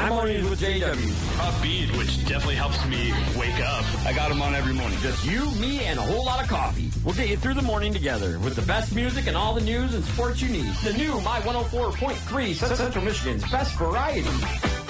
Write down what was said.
My Mornings with JW. Upbeat, which definitely helps me wake up. I got them on every morning. Just you, me, and a whole lot of coffee. We'll get you through the morning together with the best music and all the news and sports you need. The new My 104.3 Central Michigan's best variety.